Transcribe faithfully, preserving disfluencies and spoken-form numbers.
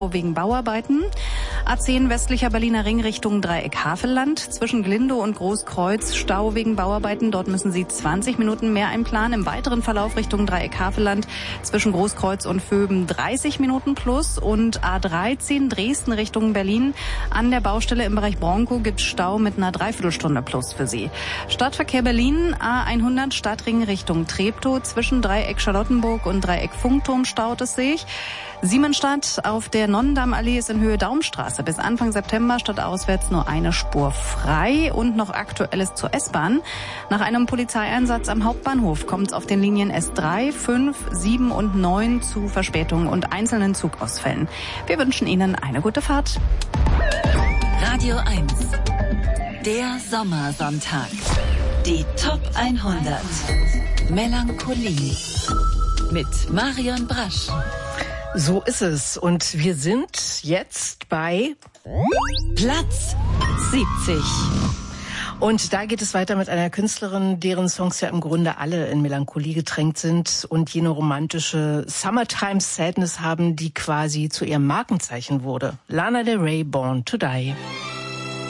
Wegen Bauarbeiten. A zehn westlicher Berliner Ring Richtung Dreieck Havelland. Zwischen Glindow und Großkreuz Stau wegen Bauarbeiten. Dort müssen Sie zwanzig Minuten mehr einplanen. Im weiteren Verlauf Richtung Dreieck Havelland zwischen Großkreuz und Vöben dreißig Minuten plus. Und A dreizehn Dresden Richtung Berlin. An der Baustelle im Bereich Bronkow gibt Stau mit einer Dreiviertelstunde plus für Sie. Stadtverkehr Berlin A hundert Stadtring Richtung Treptow. Zwischen Dreieck Charlottenburg und Dreieck Funkturm staut es sich. Siemensstadt auf der Nonnendammallee ist in Höhe Daumstraße bis Anfang September stadtauswärts nur eine Spur frei. Und noch Aktuelles zur S-Bahn. Nach einem Polizeieinsatz am Hauptbahnhof kommt es auf den Linien S drei, fünf, sieben und neun zu Verspätungen und einzelnen Zugausfällen. Wir wünschen Ihnen eine gute Fahrt. Radio eins. Der Sommersonntag. Die Top hundert. Melancholie. Mit Marion Brasch. So ist es. Und wir sind jetzt bei Platz siebzig. Und da geht es weiter mit einer Künstlerin, deren Songs ja im Grunde alle in Melancholie getränkt sind und jene romantische Summertime Sadness haben, die quasi zu ihrem Markenzeichen wurde. Lana Del Rey, Born to Die.